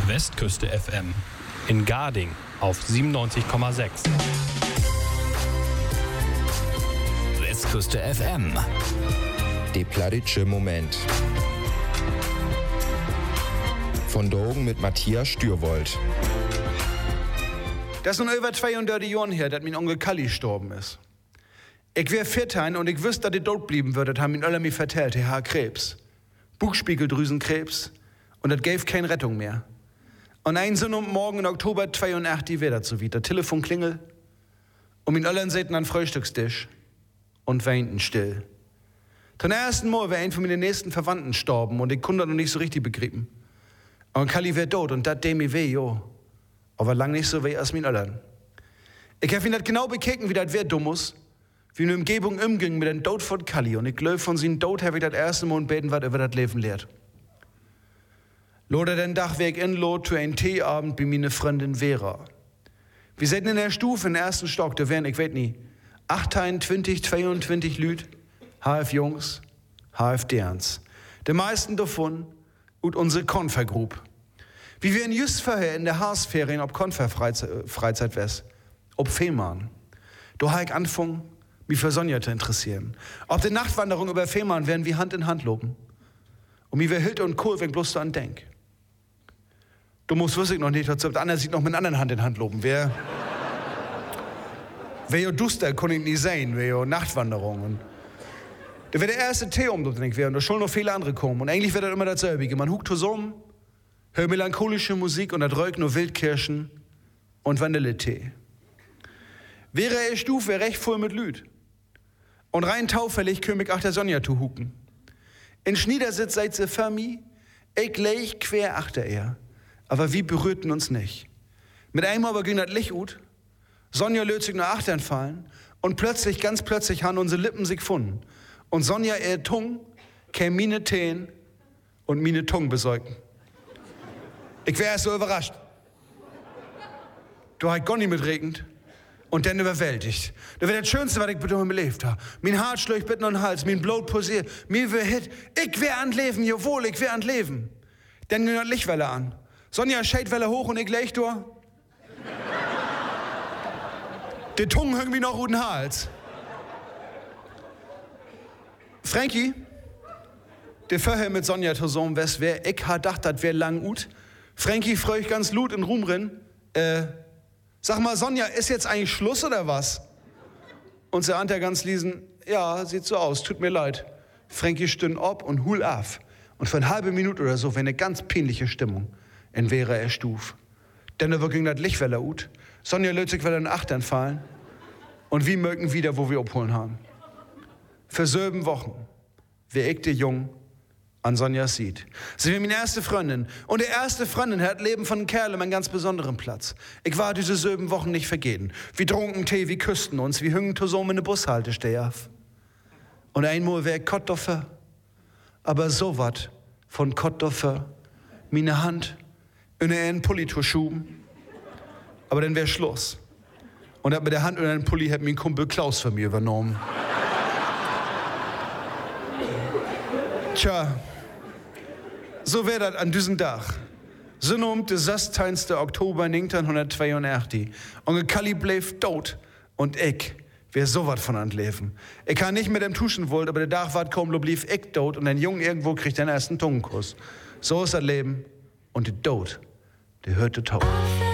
Westküste FM. In Garding auf 97,6. Westküste FM. Der plattitsche Moment. Von Drogen mit Matthias Stürwold. Das ist nun über 200 Jahre her, dass mein Onkel Kalli gestorben ist. Ich wär 14 und ich wüsste, dass ich tot blieben würde, haben ihn alle mir vertellt, er hat Krebs. Bugspiegeldrüsenkrebs. Und das gäbe keine Rettung mehr. Und einen so Morgen in Oktober 82 wäre das so wieder. Telefon klingelt. Und ihn alle säten an den Frühstückstisch. Und weinten still. Zum ersten Mal wäre ein von meinen nächsten Verwandten gestorben und ich konnte das noch nicht so richtig begriffen. Und Kalli wär tot und das dem mir weh, jo. Aber lang nicht so weh als mein Öllern. Ich hab ihn das genau bekeken, wie das wär dummus, wie eine Umgebung umging mit dem Tod von Kalli. Und ich glaub, von seinem Tod hab ich das erste Mal beten, was über das Leben lehrt. Loder den Dach weg in Lot zu einem Teeabend bei meine Freundin Vera. Wir säten in der Stufe im ersten Stock, da wären, ich weiß nicht, 28, 22 Lüd, HF Jungs, HF Derns. Die meisten davon und unsere Konfergruppe. Wie wir in just vorher in der Haasferien ob Konferfreizeit wes, ob Fehmarn. Da habe ich angefangen, mich für Sonja zu interessieren. Ob die Nachtwanderung über Fehmarn werden wie Hand in Hand loben. Und mir wär Hild und Kohl, wenn bloß du an denk. Du musst wüsste ich noch nicht, dazu, der andere sieht noch mit einer anderen Hand in Hand loben. Wer ja duster, kann ich nicht sehen, wer ja Nachtwanderung. Und da wäre der erste Tee und da sollen noch viele andere kommen. Und eigentlich wäre das immer dasselbe. Man huckt zusammen, hört melancholische Musik und erdrückt nur Wildkirschen und Vanilletee. Wäre er Stufe recht voll mit Lüd. Und rein taufällig köm ich auch der Sonja zu hucken. In Schniedersitz seid sie für mich, ich leg quer achter er. Aber wir berührten uns nicht. Mit einmal aber ging das Licht ut. Sonja löt sich nach achtern fallen und plötzlich, ganz plötzlich, haben unsere Lippen sich gefunden. Und Sonja, ihr Tung, käm mine Teen und mine Tung besäugten. Ich wär erst so überrascht. Du hast gar nicht mitregend und dann überwältigt. Das wär das Schönste, was ich bitte mir belebt habe. Mein Hart schlägt bitten und Hals, mein Blut pulsiert, mir wär hit. Ich wär an Leben, jawohl, ich wär an Leben. Dann ging das Lichtwelle an. Sonja Scheidwelle hoch und ich leg durch. Die Tung hängt mir noch gut in den Hals. Frankie, der vorher mit Sonja zusammen wes wär, ich ha dacht, das wär lang gut. Frankie freu ich ganz lut in Ruhm rin. Sag mal, Sonja, ist jetzt eigentlich Schluss oder was? Und sie ahnt ja ganz liesen, ja, sieht so aus, tut mir leid. Frankie stünn ob und hul af. Und für eine halbe Minute oder so wär eine ganz peinliche Stimmung. En wäre er stuf. Denn da ging das Lichtwelle ut. Sonja löt sich wieder in Achtern fallen. Und wir mögen wieder, wo wir abholen haben. Für 7 Wochen wär ich der Jung an Sonjas sieht. Sie war meine erste Freundin. Und die erste Freundin hat Leben von einem Kerl an einem ganz besonderen Platz. Ich war diese 7 Wochen nicht vergehen. Wir trunken Tee, wir küssten uns, wir hingen zusammen in eine Bushaltestelle auf. Und einmal wär ich Kottoffer. Aber so wat von Kottoffer. Meine Hand in einen Pulli zu schuben. Aber dann wär Schluss. Und mit der Hand in einen Pulli hat mein Kumpel Klaus von mir übernommen. Tja, so wär das an diesem Tag. So der 16. Oktober 1982. Und Kalli bleef tot. Und ich wär so wat von an Leben. Ich kann nicht mit dem tuschen wollt, aber der Tag war kaum, blieb ich tot. Und ein Jungen irgendwo kriegt den ersten Tungenkuss. So ist das Leben. Und der Tod, der hörte Tod.